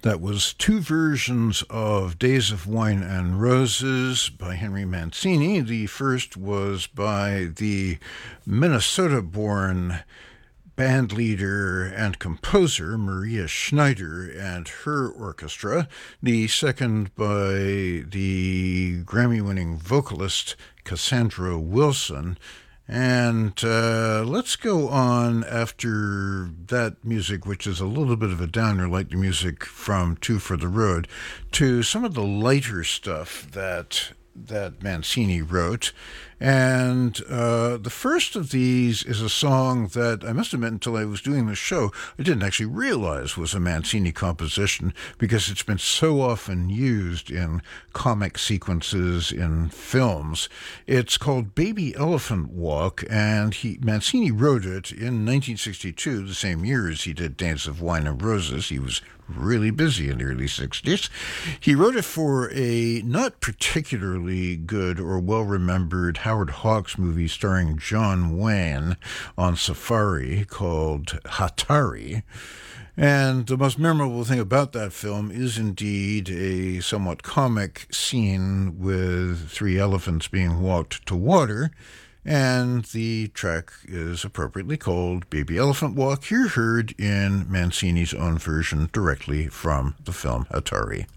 That was two versions of Days of Wine and Roses by Henry Mancini. The first was by the Minnesota-born band leader and composer Maria Schneider and her orchestra. The second by the Grammy-winning vocalist Cassandra Wilson. And let's go on after that music, which is a little bit of a downer, like the music from Two for the Road, to some of the lighter stuff that Mancini wrote. And the first of these is a song that I must admit, until I was doing the show, I didn't actually realize was a Mancini composition because it's been so often used in comic sequences in films. It's called Baby Elephant Walk, and Mancini wrote it in 1962, the same year as he did Days of Wine and Roses. He was really busy in the early 60s. He wrote it for a not particularly good or well-remembered Howard Hawks movie starring John Wayne on Safari called Hatari. And the most memorable thing about that film is indeed a somewhat comic scene with three elephants being walked to water. And the track is appropriately called Baby Elephant Walk, here heard in Mancini's own version directly from the film Hatari.